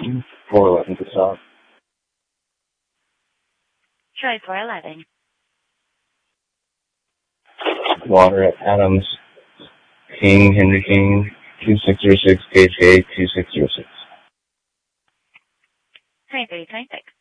411 to stop. Troy 411. Water at Adams. King, Henry King, 2606, Gage Gate, 2606. 2326.